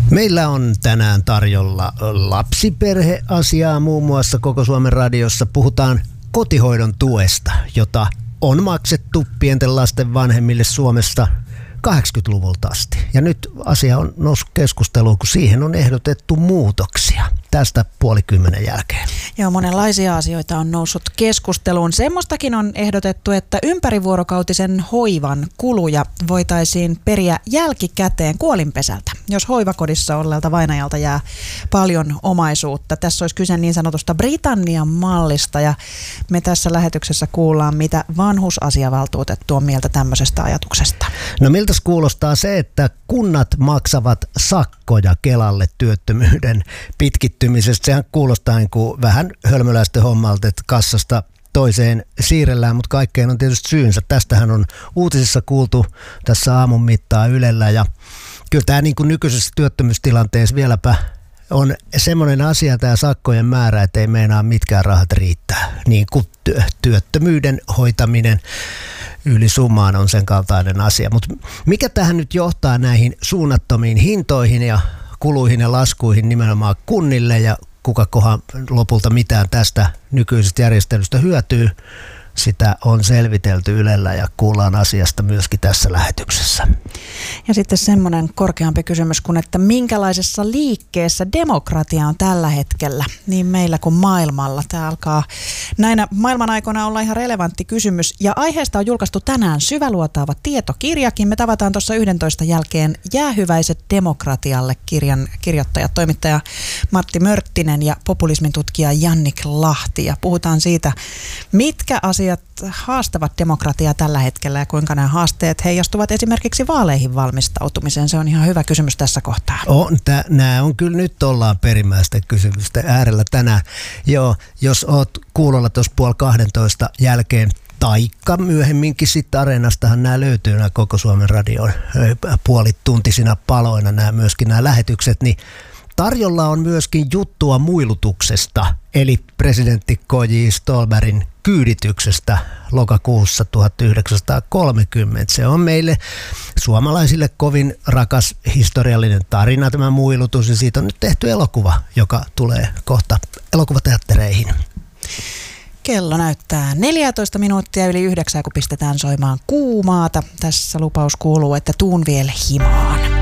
Meillä on tänään tarjolla lapsiperheasiaa muun muassa Koko Suomen radiossa. Puhutaan kotihoidon tuesta, jota on maksettu pienten lasten vanhemmille Suomessa 80-luvulta asti. Ja nyt asia on noussut keskusteluun, kun siihen on ehdotettu muutoksia tästä 9:30 jälkeen. Joo, monenlaisia asioita on noussut keskusteluun. Semmoistakin on ehdotettu, että ympärivuorokautisen hoivan kuluja voitaisiin periä jälkikäteen kuolinpesältä, jos hoivakodissa olleelta vainajalta jää paljon omaisuutta. Tässä olisi kyse niin sanotusta Britannian mallista, ja me tässä lähetyksessä kuullaan, mitä vanhusasiavaltuutettu on mieltä tämmöisestä ajatuksesta. No miltäs kuulostaa se, että kunnat maksavat sakkoja Kelalle työttömyyden pitkittymisestä? Sehän kuulostaa niin kuin vähän hölmöläisten hommalta, että kassasta toiseen siirrellään, mutta kaikkeen on tietysti syynsä. Tästähän on uutisissa kuultu tässä aamun mittaan Ylellä, ja kyllä tämä niin kuin nykyisessä työttömyystilanteessa vieläpä on semmoinen asia, tämä sakkojen määrä, että ei meinaa mitkään rahat riittää. Niin kuin työttömyyden hoitaminen yli summaan on sen kaltainen asia. Mutta mikä tähän nyt johtaa näihin suunnattomiin hintoihin ja kuluihin ja laskuihin nimenomaan kunnille, ja kukakohan lopulta mitään tästä nykyisestä järjestelystä hyötyy? Sitä on selvitelty Ylellä ja kuullaan asiasta myöskin tässä lähetyksessä. Ja sitten semmoinen korkeampi kysymys kuin, että minkälaisessa liikkeessä demokratia on tällä hetkellä, niin meillä kuin maailmalla. Tämä alkaa näinä maailman aikoina olla ihan relevantti kysymys. Ja aiheesta on julkaistu tänään syväluotaava tietokirjakin. Me tavataan tuossa 11 jälkeen Jäähyväiset demokratialle -kirjan kirjoittaja, toimittaja Martti Mörttinen ja populismin tutkija Jannik Lahti. Ja puhutaan siitä, mitkä asiat haastavat demokratiaa tällä hetkellä ja kuinka nämä haasteet heijastuvat esimerkiksi vaaleihin valmistautumiseen. Se on ihan hyvä kysymys tässä kohtaa. Nämä on kyllä, nyt ollaan perimmäisten kysymysten äärellä tänään. Joo, jos oot kuulolla tuossa 11:30 jälkeen, taikka myöhemminkin sitten Areenastahan nämä löytyy, nämä Koko Suomen radion puolituntisina paloina myöskin nämä lähetykset, niin tarjolla on myöskin juttua muilutuksesta, eli presidentti K.J. Ståhlbergin kyydityksestä lokakuussa 1930. Se on meille suomalaisille kovin rakas historiallinen tarina, tämä muilutus, ja siitä on nyt tehty elokuva, joka tulee kohta elokuvateattereihin. Kello näyttää 14 minuuttia yli 9, kun pistetään soimaan Kuumaata. Tässä lupaus kuuluu, että tuun vielä himaan.